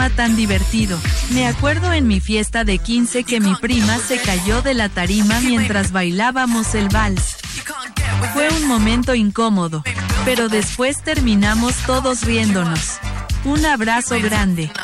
tema tan divertido. Me acuerdo en mi fiesta de 15 que mi prima se cayó de la tarima mientras bailábamos el vals. Fue un momento incómodo, pero después terminamos todos riéndonos. Un abrazo grande.